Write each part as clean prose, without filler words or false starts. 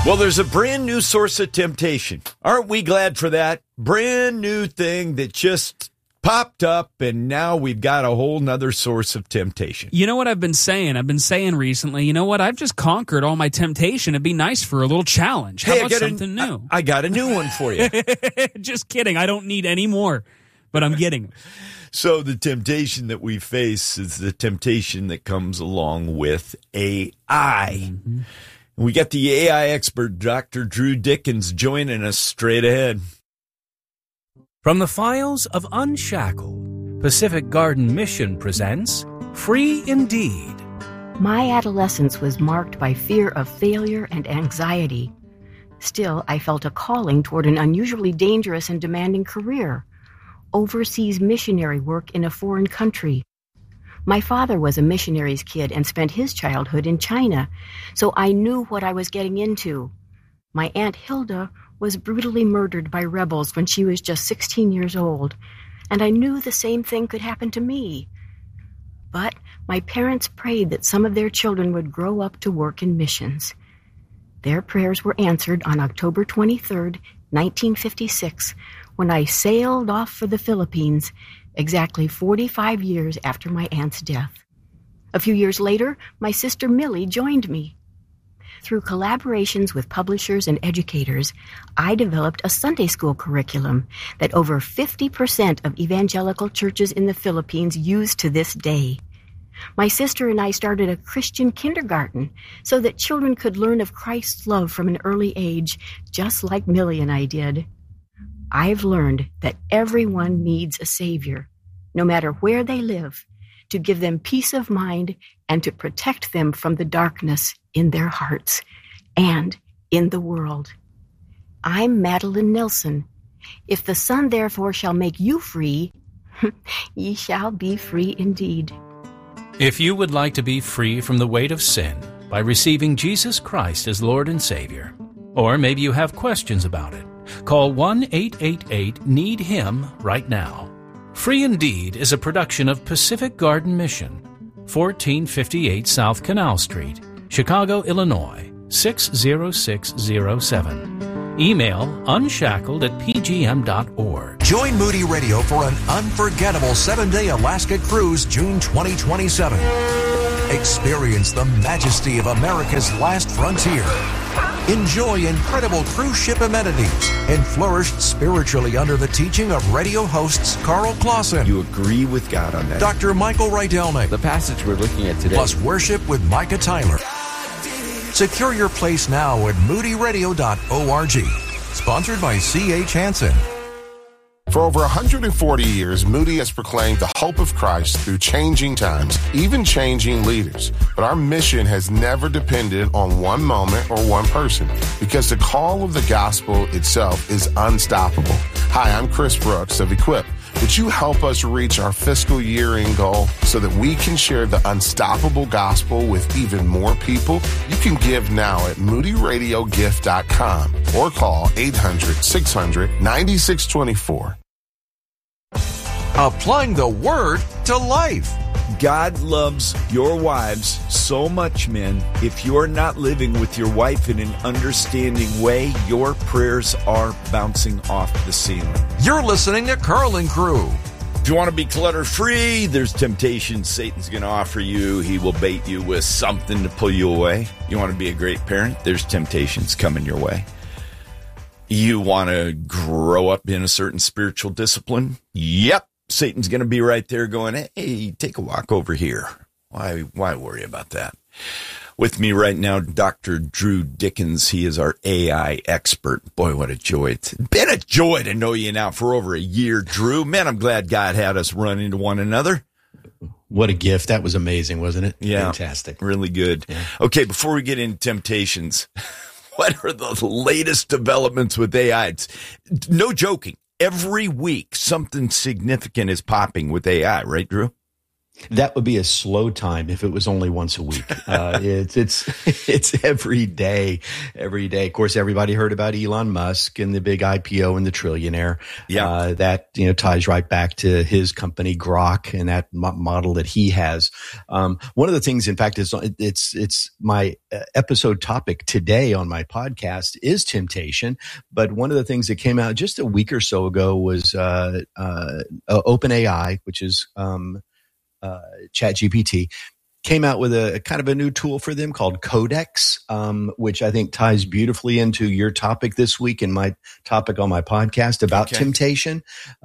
Well, there's a brand new source of temptation. Aren't we glad for that? Brand new thing that just popped up, and now we've got a whole nother source of temptation. You know what I've been saying? I've been saying recently, you know what? I've just conquered all my temptation. It'd be nice for a little challenge. How about something new? I got a new one for you. Just kidding. I don't need any more, but I'm getting them. So the temptation that we face is the temptation that comes along with AI. Mm-hmm. We got the AI expert, Dr. Drew Dickens, joining us straight ahead. From the files of Unshackled, Pacific Garden Mission presents Free Indeed. My adolescence was marked by fear of failure and anxiety. Still, I felt a calling toward an unusually dangerous and demanding career, overseas missionary work in a foreign country. My father was a missionary's kid and spent his childhood in China, so I knew what I was getting into. My Aunt Hilda was brutally murdered by rebels when she was just 16 years old, and I knew the same thing could happen to me. But my parents prayed that some of their children would grow up to work in missions. Their prayers were answered on October 23rd, 1956, when I sailed off for the Philippines, exactly 45 years after my aunt's death. A few years later, my sister Millie joined me. Through collaborations with publishers and educators, I developed a Sunday school curriculum that over 50% of evangelical churches in the Philippines use to this day. My sister and I started a Christian kindergarten so that children could learn of Christ's love from an early age, just like Millie and I did. I've learned that everyone needs a Savior, no matter where they live, to give them peace of mind and to protect them from the darkness in their hearts and in the world. I'm Madeline Nelson. If the Son therefore shall make you free, ye shall be free indeed. If you would like to be free from the weight of sin by receiving Jesus Christ as Lord and Savior, or maybe you have questions about it, call 1-888-NEED-HIM right now. Free Indeed is a production of Pacific Garden Mission, 1458 South Canal Street, Chicago, Illinois, 60607. Email unshackled@pgm.org. Join Moody Radio for an unforgettable 7-day Alaska cruise June 2027. Experience the majesty of America's last frontier. Enjoy incredible cruise ship amenities and flourish spiritually under the teaching of radio hosts Carl Clausen. You agree with God on that? Dr. Michael Rydelnik. The passage we're looking at today. Plus worship with Micah Tyler. Secure your place now at moodyradio.org. Sponsored by C.H. Hansen. For over 140 years, Moody has proclaimed the hope of Christ through changing times, even changing leaders. But our mission has never depended on one moment or one person, because the call of the gospel itself is unstoppable. Hi, I'm Chris Brooks of Equip. Would you help us reach our fiscal year-end goal so that we can share the unstoppable gospel with even more people? You can give now at moodyradiogift.com or call 800-600-9624. Applying the Word to life. God loves your wives so much, men. If you're not living with your wife in an understanding way, your prayers are bouncing off the ceiling. You're listening to Carl and Crew. If you want to be clutter-free, there's temptation Satan's going to offer you. He will bait you with something to pull you away. You want to be a great parent? There's temptations coming your way. You want to grow up in a certain spiritual discipline? Yep. Satan's going to be right there going, hey, take a walk over here. Why worry about that? With me right now, Dr. Drew Dickens. He is our AI expert. Boy, what a joy. It's been a joy to know you now for over a year, Drew. Man, I'm glad God had us run into one another. What a gift. That was amazing, wasn't it? Yeah. Fantastic. Really good. Yeah. Okay, before we get into temptations, what are the latest developments with AI? It's no joking. Every week, something significant is popping with AI, right, Drew? That would be a slow time if it was only once a week. It's every day. Of course, everybody heard about Elon Musk and the big IPO and the trillionaire. Yeah. That, ties right back to his company Grok and that model that he has. One of the things, in fact, it's my episode topic today on my podcast is temptation. But one of the things that came out just a week or so ago was OpenAI, which is ChatGPT, came out with a kind of a new tool for them called Codex, which I think ties beautifully into your topic this week and my topic on my podcast about temptation.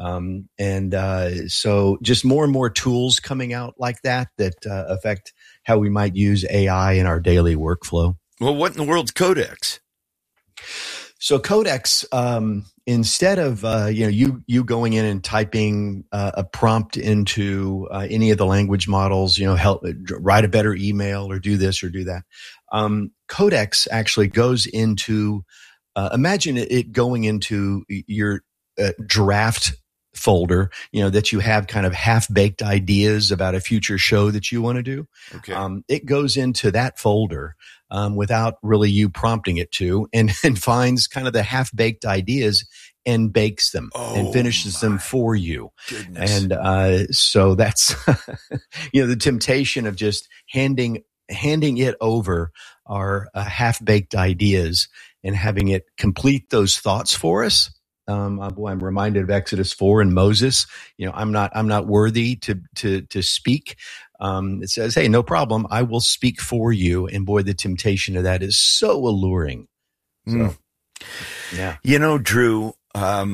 So just more and more tools coming out like that affect how we might use AI in our daily workflow. Well, what in the world's Codex? So Codex, instead of you going in and typing a prompt into any of the language models, help write a better email or do this or do that, Codex actually goes into imagine it going into your draft folder, that you have kind of half-baked ideas about a future show that you want to do. Okay. It goes into that folder without really you prompting it to, and finds kind of the half-baked ideas and bakes them and finishes them for you. Goodness. And so that's the temptation of just handing it over our half-baked ideas and having it complete those thoughts for us. I'm reminded of Exodus 4 and Moses. I'm not worthy to speak. It says, "Hey, no problem. I will speak for you." And boy, the temptation of that is so alluring. So, yeah. Drew, a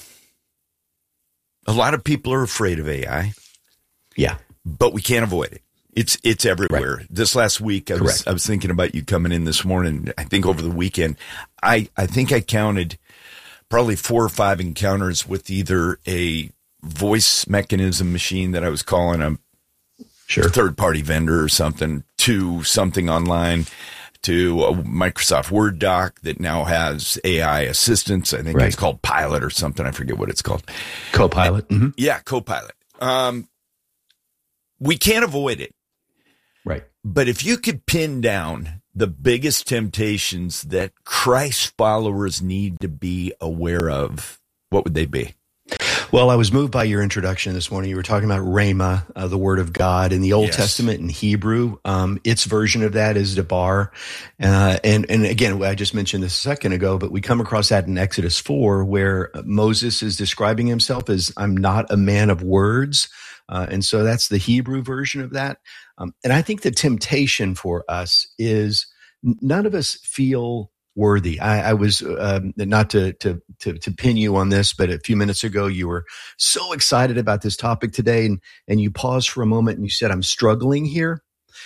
lot of people are afraid of AI. Yeah. But we can't avoid it. It's everywhere. Right. This last week, I was thinking about you coming in this morning. I think over the weekend, I think I counted probably 4 or 5 encounters with either a voice mechanism machine that I was calling a third-party vendor or something, to something online, to a Microsoft Word doc that now has AI assistance. I think it's called Pilot or something. I forget what it's called. Copilot. Mm-hmm. Yeah, Copilot. We can't avoid it. Right. But if you could pin down the biggest temptations that Christ followers need to be aware of, what would they be? Well, I was moved by your introduction this morning. You were talking about Rhema, the Word of God in the Old Testament in Hebrew. Its version of that is Debar. And again, I just mentioned this a second ago, but we come across that in Exodus 4, where Moses is describing himself as, "I'm not a man of words." And so that's the Hebrew version of that. And I think the temptation for us is none of us feel worthy. I was not to pin you on this, but a few minutes ago you were so excited about this topic today, and you paused for a moment and you said, "I'm struggling here."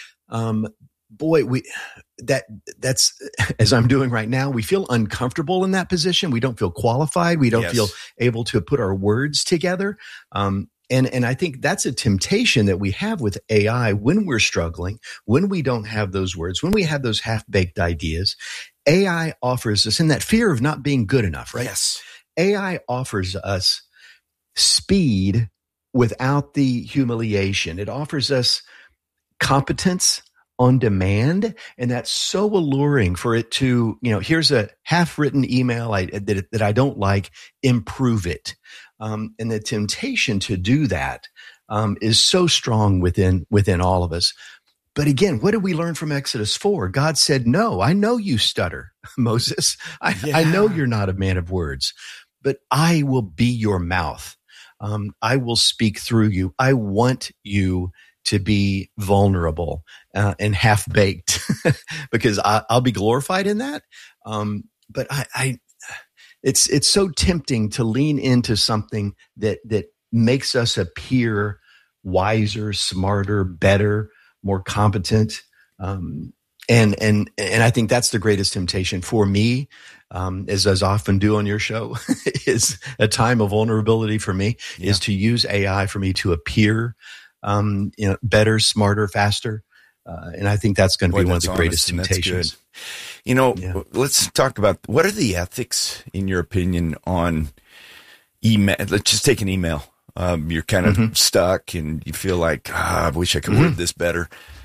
That's as I'm doing right now. We feel uncomfortable in that position. We don't feel qualified. We don't feel able to put our words together. And I think that's a temptation that we have with AI when we're struggling, when we don't have those words, when we have those half-baked ideas. AI offers us, in that fear of not being good enough, right? Yes. AI offers us speed without the humiliation. It offers us competence on demand, and that's so alluring for it to, here's a half-written email that I don't like, improve it. And the temptation to do that is so strong within all of us. But again, what did we learn from Exodus 4? God said, "No, I know you stutter, Moses. I know you're not a man of words, but I will be your mouth. I will speak through you. I want you to be vulnerable and half-baked because I'll be glorified in that." But it's so tempting to lean into something that makes us appear wiser, smarter, better, more competent. And I think that's the greatest temptation for me, as I often do on your show, is a time of vulnerability for me, is to use AI for me to appear, better, smarter, faster. And I think that's going to be one of the greatest temptations. Let's talk about, what are the ethics, in your opinion, on email? Let's just take an email. You're kind of stuck and you feel like, I wish I could word this better.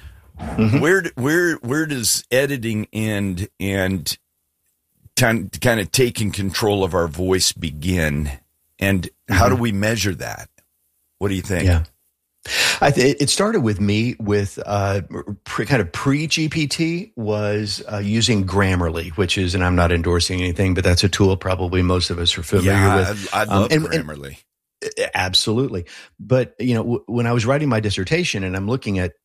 Where does editing end and kind of taking control of our voice begin? And how do we measure that? What do you think? Yeah. It started with me with kind of pre-GPT was using Grammarly, which is, and I'm not endorsing anything, but that's a tool probably most of us are familiar with. I love Grammarly. Absolutely. But, when I was writing my dissertation and I'm looking at,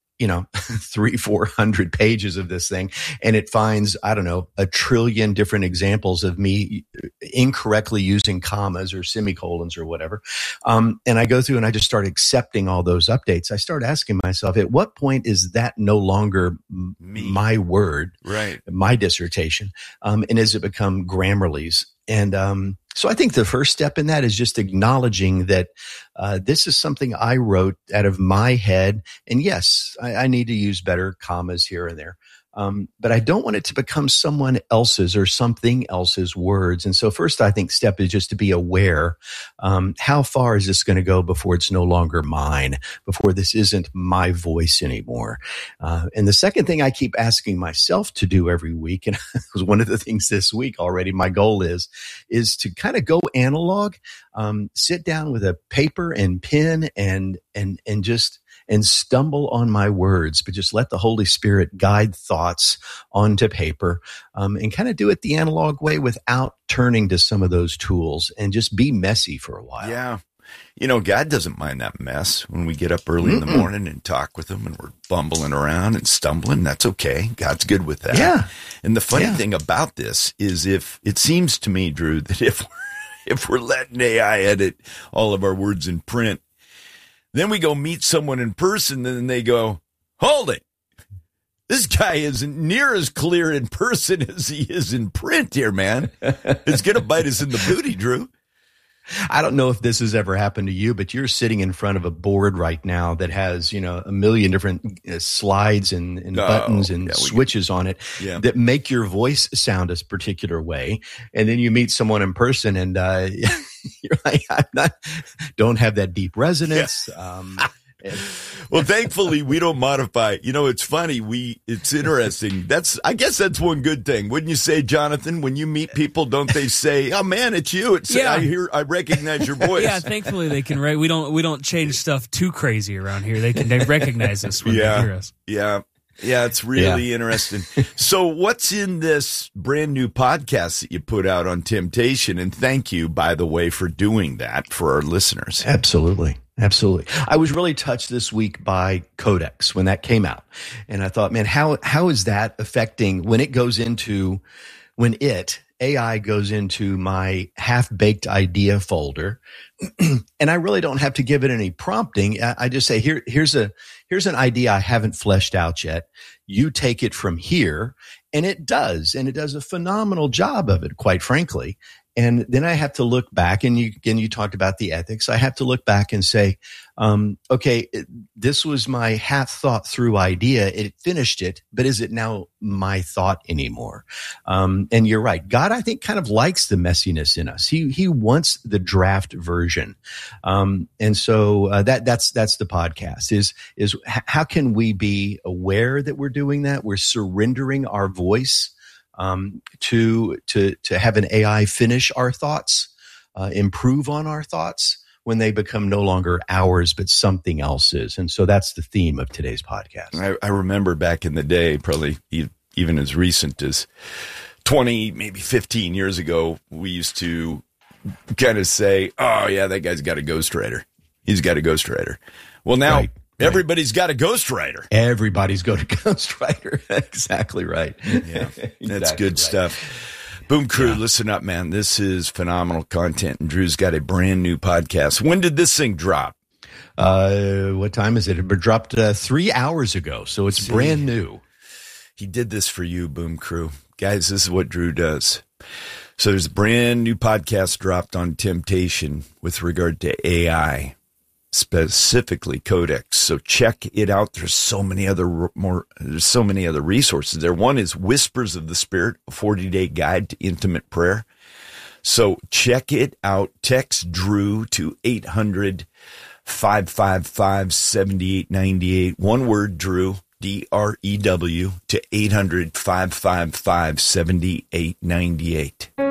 300-400 pages of this thing, and it finds, I don't know, 1 trillion different examples of me incorrectly using commas or semicolons or whatever. And I go through and I just start accepting all those updates. I start asking myself, at what point is that no longer my word, right? My dissertation? And has it become Grammarly's? And so I think the first step in that is just acknowledging that this is something I wrote out of my head. And yes, I need to use better commas here and there. But I don't want it to become someone else's or something else's words. And so first, I think step is just to be aware. How far is this going to go before it's no longer mine, before this isn't my voice anymore? And the second thing I keep asking myself to do every week, and it was one of the things this week already, my goal is to kind of go analog, sit down with a paper and pen and stumble on my words, but just let the Holy Spirit guide thoughts onto paper, and kind of do it the analog way without turning to some of those tools and just be messy for a while. Yeah. God doesn't mind that mess when we get up early in the morning and talk with him and we're bumbling around and stumbling. That's okay. God's good with that. Yeah. And the funny thing about this is it seems to me, Drew, that if we're letting AI edit all of our words in print, then we go meet someone in person, and then they go, hold it. This guy isn't near as clear in person as he is in print here, man. It's going to bite us in the booty, Drew. I don't know if this has ever happened to you, but you're sitting in front of a board right now that has, 1 million different slides and buttons and switches on it that make your voice sound a particular way. And then you meet someone in person and you're like, don't have that deep resonance. Well, thankfully, we don't modify. It's funny. It's interesting. I guess that's one good thing. Wouldn't you say, Jonathan, when you meet people, don't they say, oh man, it's you. I recognize your voice. Yeah, thankfully they can, right? We don't change stuff too crazy around here. They recognize us when they hear us. Yeah. Yeah, it's really interesting. So what's in this brand new podcast that you put out on temptation? And thank you, by the way, for doing that for our listeners. Absolutely. I was really touched this week by Codex when that came out. And I thought, man, how is that affecting when AI goes into my half-baked idea folder, and I really don't have to give it any prompting. I just say, here's an idea I haven't fleshed out yet. You take it from here. And it does a phenomenal job of it, quite frankly. And then I have to look back, and you talked about the ethics. I have to look back and say, okay, this was my half thought through idea. It finished it, but is it now my thought anymore? And you're right. God, I think, kind of likes the messiness in us. He wants the draft version. And so that's the podcast is how can we be aware that we're doing that? We're surrendering our voice to have an AI finish our thoughts, improve on our thoughts when they become no longer ours, but something else's. And so that's the theme of today's podcast. I remember back in the day, probably even as recent as 20, maybe 15 years ago, we used to kind of say, oh yeah, that guy's got a ghostwriter. He's got a ghostwriter. Well, now, right. Everybody's got a ghostwriter. Everybody's got a ghostwriter. Exactly right. Yeah, that's good stuff. Boom Crew, listen up, man. This is phenomenal content, and Drew's got a brand new podcast. When did this thing drop? What time is it? It dropped 3 hours ago, so it's brand new. He did this for you, Boom Crew. Guys, this is what Drew does. So there's a brand new podcast dropped on temptation with regard to AI. Specifically Codex. So check it out. There's so many other resources there. One is Whispers of the Spirit, a 40-day guide to intimate prayer. So check it out. Text Drew to 800-555-7898. One word, Drew, DREW, to 800-555-7898.